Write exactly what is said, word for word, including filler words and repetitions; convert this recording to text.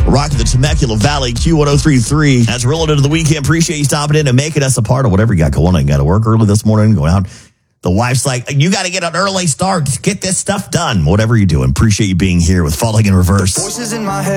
Rocking the Temecula Valley, Q one oh three point three. As we're rolling into the weekend, appreciate you stopping in and making us a part of whatever you got going on. You got to work early this morning, going out. The wife's like, you got to get an early start. Get this stuff done. Whatever you're doing. Appreciate you being here with Falling in Reverse. Voices in my head.